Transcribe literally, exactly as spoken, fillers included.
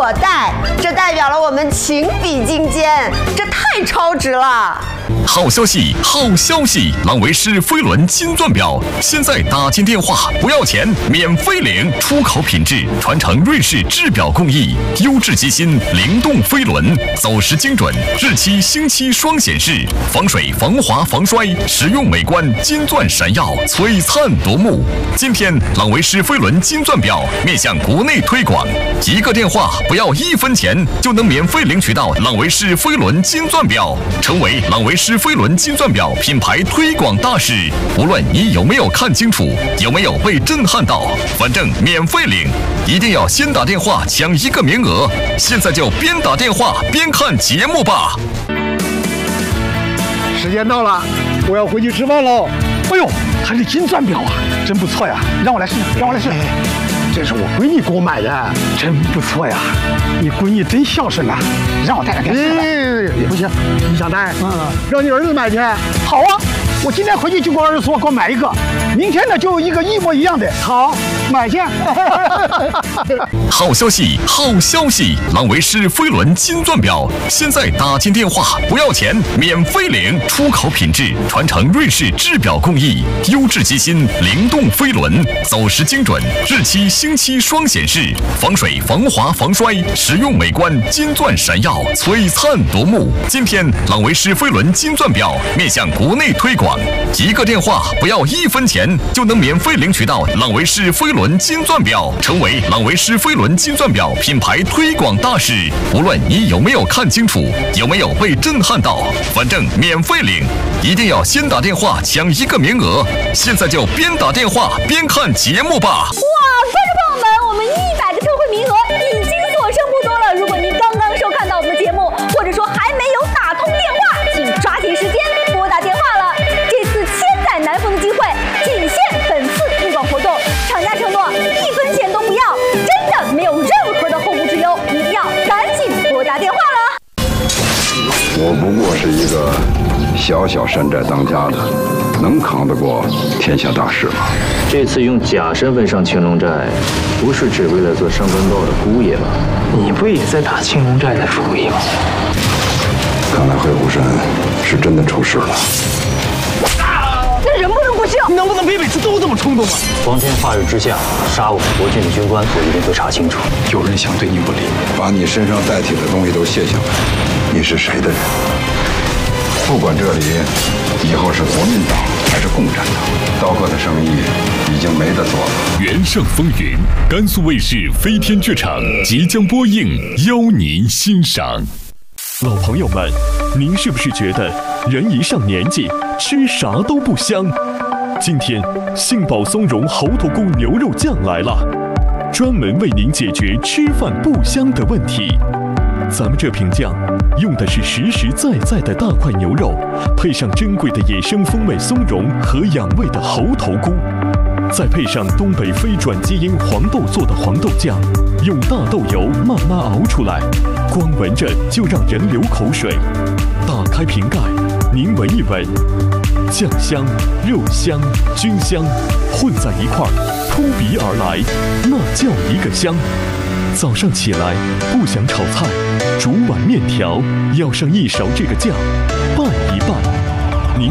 我带，这代表了我们情比金坚，这太超值了。 好消息，好消息！朗维诗飞轮金钻表现在打进电话不要钱，免费领，出口品质，传承瑞士制表工艺，优质机芯，灵动飞轮，走时精准，日期星期双显示，防水防滑防摔，实用美观，金钻闪耀，璀璨夺目。今天朗维诗飞轮金钻表面向国内推广，一个电话不要一分钱就能免费领取到朗维诗飞轮金钻表，成为朗维诗飞轮金钻表品牌推广大使。无论你有没有看清楚，有没有被震撼到，反正免费领，一定要先打电话抢一个名额。现在就边打电话边看节目吧。 时间到了，我要回去吃饭喽。哎呦，还是金钻表啊，真不错呀！让我来试试，让我来试试。这是我闺女给我买的，真不错呀！你闺女真孝顺呐，让我带点给她试试。也不行，你想带？嗯，让你儿子买去。好啊，我今天回去就跟我儿子说，给我买一个。明天呢，就有一个一模一样的。好，买去。 好消息，好消息！朗维诗飞轮金钻表现在打进电话不要钱，免费领，出口品质，传承瑞士制表工艺，优质机芯，灵动飞轮，走时精准，日期星期双显示，防水防滑防摔，实用美观，金钻闪耀，璀璨夺目。今天朗维诗飞轮金钻表面向国内推广，一个电话不要一分钱就能免费领取到朗维诗飞轮金钻表，成为朗维诗飞轮金钻表品牌推广大使。无论你有没有看清楚，有没有被震撼到，反正免费领，一定要先打电话抢一个名额。现在就边打电话边看节目吧。 哇，观众朋友们，我们一百个特惠名额已经所剩不多了。如果您刚刚收看到我们的节目，或者说还没有打通电话，请抓紧时间拨打电话了。这次千载难逢的机会，仅限本次推广活动，厂家承诺一分钱都不要，真的没有任何的后顾之忧，一定要赶紧拨打电话了。 我不过是一个小小山寨当家的，能扛得过天下大事吗？ 这次用假身份上青龙寨，不是只为了做上官豹的姑爷吧？ 你不也在打青龙寨的主意吗？ 看来会虎山是真的出事了。 那人不能不信， 你能不能别每次都这么冲动啊？ 光天化日之下杀我们国军的军官，我一定会查清楚。 有人想对你不利， 把你身上带铁的东西都卸下来。你是谁的人？不管这里以后是国民党还是共产党，刀哥的生意已经没得做了。 原上风云，甘肃卫视飞天剧场即将播映，邀您欣赏。 老朋友们，您是不是觉得人一上年纪吃啥都不香？今天杏宝松茸猴头菇牛肉酱来了，专门为您解决吃饭不香的问题。咱们这瓶酱用的是实实在在的大块牛肉，配上珍贵的野生风味松茸和养胃的猴头菇，再配上东北非转基因黄豆做的黄豆酱，用大豆油慢慢熬出来，光闻着就让人流口水。打开瓶盖，您闻一闻，酱香、肉香、菌香混在一块儿，扑鼻而来，那叫一个香。早上起来不想炒菜，煮碗面条，要上一勺这个酱，拌一拌。